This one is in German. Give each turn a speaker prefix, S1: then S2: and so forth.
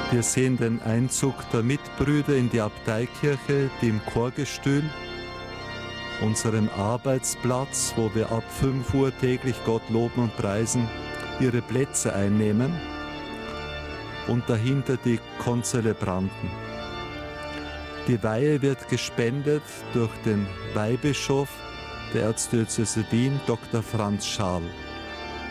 S1: Wir sehen den Einzug der Mitbrüder in die Abteikirche, die im Chorgestühl, unseren Arbeitsplatz, wo wir ab 5 Uhr täglich Gott loben und preisen, ihre Plätze einnehmen und dahinter die Konzelebranten. Die Weihe wird gespendet durch den Weihbischof der Erzdiözese Wien, Dr. Franz Schaal.